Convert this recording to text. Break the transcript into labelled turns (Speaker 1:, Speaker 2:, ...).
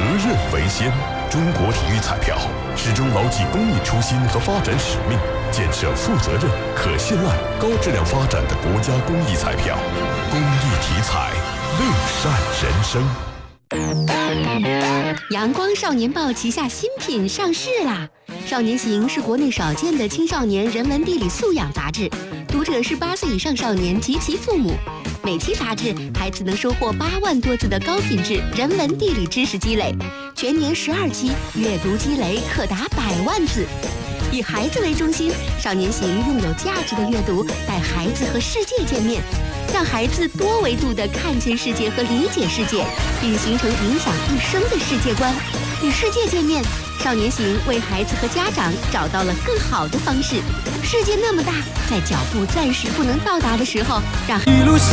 Speaker 1: 任为先。中国体育彩票始终牢记公益初心和发展使命，建设负责任、可信赖、高质量发展的国家公益彩票。公益体彩，乐善人生。
Speaker 2: 阳光少年报旗下新品上市啦！少年行是国内少见的青少年人文地理素养杂志，读者是8岁以上少年及其父母。每期杂志，孩子能收获8万多字的高品质人文地理知识积累，全年12期，阅读积累可达100万字。以孩子为中心，少年行用有价值的阅读带孩子和世界见面，让孩子多维度地看见世界和理解世界，并形成影响一生的世界观。与世界见面，少年行为孩子和家长找到了更好的方式。世界那么大，在脚步暂时不能到达的时候，让